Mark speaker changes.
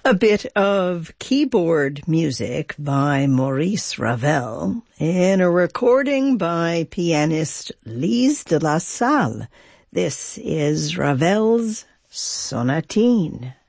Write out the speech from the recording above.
Speaker 1: A bit of keyboard music by Maurice Ravel in a recording by pianist Lise de la Salle. This is Ravel's Sonatine.